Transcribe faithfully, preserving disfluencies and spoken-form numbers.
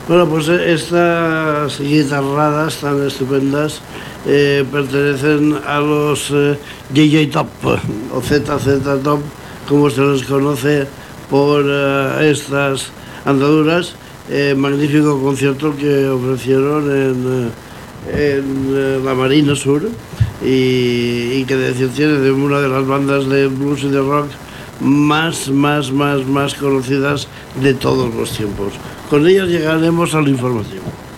Bueno, pues estas guitarradas tan estupendas eh, pertenecen a los eh, J J Top o Z Z Top, como se les conoce por eh, estas andaduras. Eh, magnífico concierto que ofrecieron en, en eh, la Marina Sur y, y que de decir tiene de una de las bandas de blues y de rock más, más, más, más conocidas de todos los tiempos. Con ellas llegaremos a la información.